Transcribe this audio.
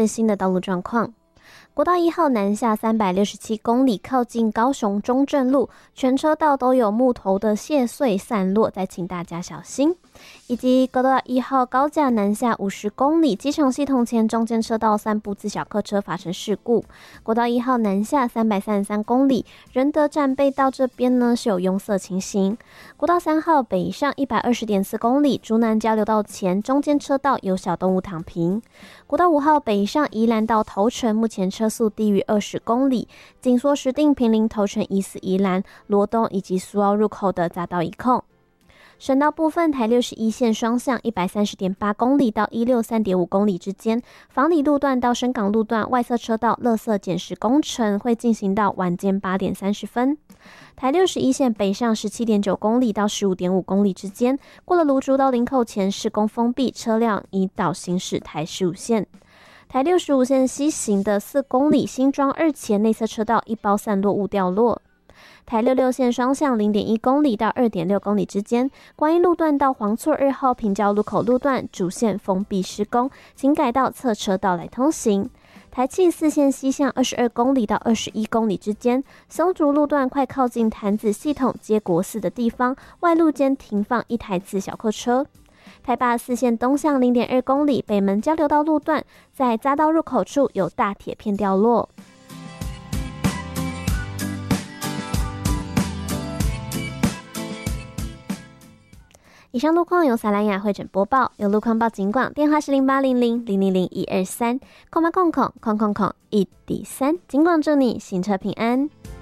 最新的道路状况。国道1号南下367公里，靠近高雄中正路，全车道都有木头的屑碎散落，再请大家小心。以及国道1号高架南下50公里，机场系统前中间车道3部自小客车发生事故。国道1号南下333公里，仁德站被道这边呢是有拥塞情形。国道3号北上120.4公里，竹南交流道前中间车道有小动物躺平。国道5号北上宜兰到头城，目前车速低于20公里，紧缩石碇坪林头城疑似宜兰罗东以及苏澳入口的匝道一控。省道部分，台61线双向130.8公里到163.5公里之间，房里路段到深港路段外侧车道垃圾捡拾工程会进行到晚间8点30分。台61线北上17.9公里到15.5公里之间，过了芦竹到林口前施工封闭，车辆引导行驶台15线。台65线西行的4公里，新庄2前内侧车道一包散落物掉落。台66线双向0.1公里到2.6公里之间，观音路段到黄厝2号平交路口路段主线封闭施工，请改道侧车道来通行。台74线西向22公里到21公里之间，松竹路段快靠近潭子系统接国4的地方，外路间停放1台次小客车。台84线东向0.2公里，北门交流道路段在匝道入口处有大铁片掉落。以上路况由撒兰雅汇整播报，有路况报警广，电话是0800000123，空1D3，警广祝你行车平安。